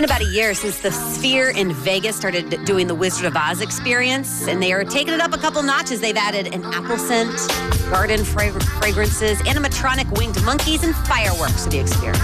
About a year since the Sphere in Vegas started doing the Wizard of Oz experience, and they are taking it up a couple notches. They've added an apple scent, garden fragrances, animatronic winged monkeys, and fireworks to the experience.